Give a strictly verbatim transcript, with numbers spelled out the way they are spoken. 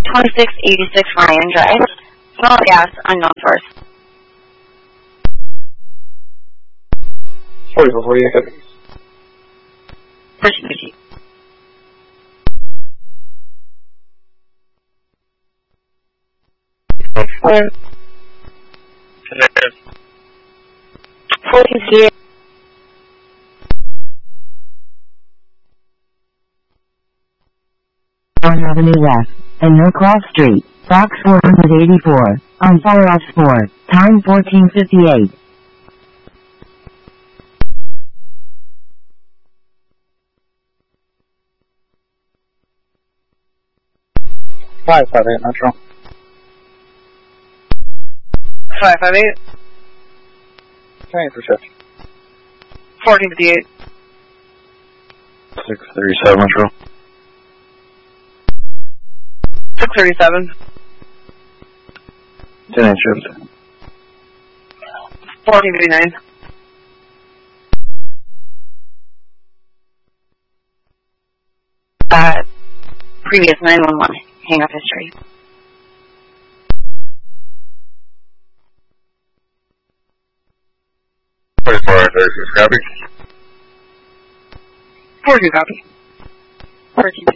twenty-six eighty-six Ryan Drive. Small gas, unknown source. forty-four forty-eight. Proceed. Four. fourteen fifty-eight. On Avenue West, and No Cross Street, Box four eighty-four, on Fire Off Sport, time fourteen fifty-eight. five five eight, Metro. five five eight. Thank you for shift. fourteen fifty-eight. six thirty-seven, Metro. six thirty-seven. ten eight shift. fourteen fifty-nine. Uh, previous nine one one. Hang up history. forty-four thirty-six, copy. fourteen copy. fourteen